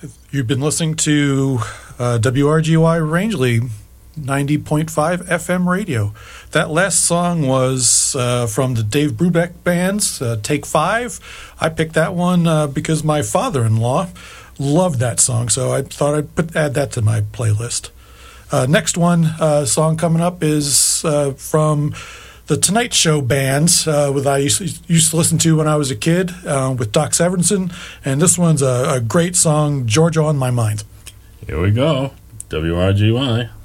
You've been listening to WRGY Rangeley 90.5 FM radio. That last song was from the Dave Brubeck Band's Take 5. I picked that one because my father-in-law loved that song, so I thought I'd add that to my playlist. Next one, song coming up is from the Tonight Show bands that I used to listen to when I was a kid with Doc Severinsen, and this one's a great song, Georgia on My Mind. Here we go, WRGY.